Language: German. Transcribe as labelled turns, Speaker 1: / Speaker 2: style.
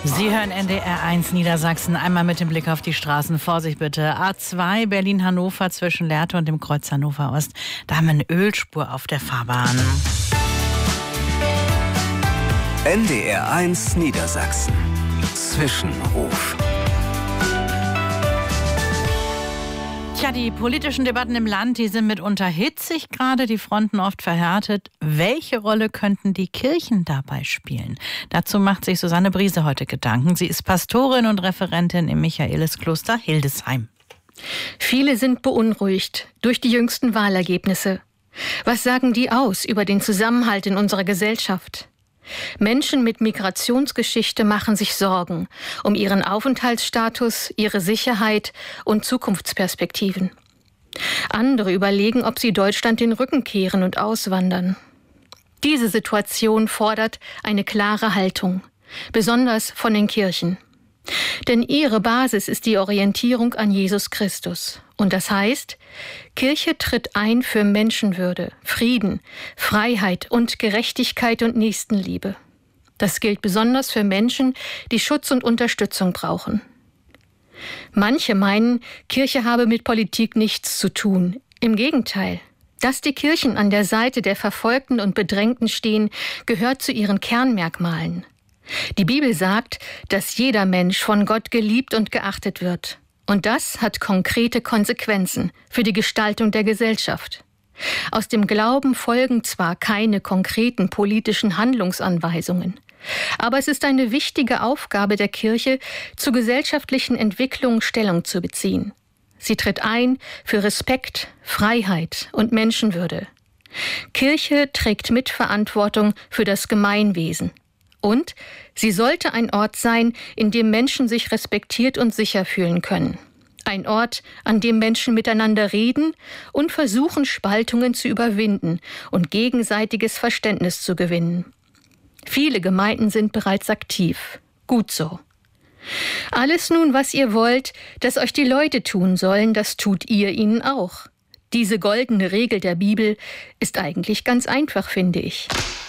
Speaker 1: Sie hören NDR 1 Niedersachsen. Einmal mit dem Blick auf die Straßen. Vorsicht bitte. A2 Berlin-Hannover zwischen Lehrte und dem Kreuz Hannover Ost. Da haben wir eine Ölspur auf der Fahrbahn.
Speaker 2: NDR 1 Niedersachsen. Zwischenruf.
Speaker 1: Tja, die politischen Debatten im Land, die sind mitunter hitzig gerade, die Fronten oft verhärtet. Welche Rolle könnten die Kirchen dabei spielen? Dazu macht sich Susanne Briese heute Gedanken. Sie ist Pastorin und Referentin im Michaeliskloster Hildesheim.
Speaker 3: Viele sind beunruhigt durch die jüngsten Wahlergebnisse. Was sagen die aus über den Zusammenhalt in unserer Gesellschaft? Menschen mit Migrationsgeschichte machen sich Sorgen um ihren Aufenthaltsstatus, ihre Sicherheit und Zukunftsperspektiven. Andere überlegen, ob sie Deutschland den Rücken kehren und auswandern. Diese Situation fordert eine klare Haltung, besonders von den Kirchen. Denn ihre Basis ist die Orientierung an Jesus Christus. Und das heißt, Kirche tritt ein für Menschenwürde, Frieden, Freiheit und Gerechtigkeit und Nächstenliebe. Das gilt besonders für Menschen, die Schutz und Unterstützung brauchen. Manche meinen, Kirche habe mit Politik nichts zu tun. Im Gegenteil. Dass die Kirchen an der Seite der Verfolgten und Bedrängten stehen, gehört zu ihren Kernmerkmalen. Die Bibel sagt, dass jeder Mensch von Gott geliebt und geachtet wird. Und das hat konkrete Konsequenzen für die Gestaltung der Gesellschaft. Aus dem Glauben folgen zwar keine konkreten politischen Handlungsanweisungen, aber es ist eine wichtige Aufgabe der Kirche, zu gesellschaftlichen Entwicklungen Stellung zu beziehen. Sie tritt ein für Respekt, Freiheit und Menschenwürde. Kirche trägt Mitverantwortung für das Gemeinwesen. Und sie sollte ein Ort sein, in dem Menschen sich respektiert und sicher fühlen können. Ein Ort, an dem Menschen miteinander reden und versuchen, Spaltungen zu überwinden und gegenseitiges Verständnis zu gewinnen. Viele Gemeinden sind bereits aktiv. Gut so. Alles nun, was ihr wollt, dass euch die Leute tun sollen, das tut ihr ihnen auch. Diese goldene Regel der Bibel ist eigentlich ganz einfach, finde ich.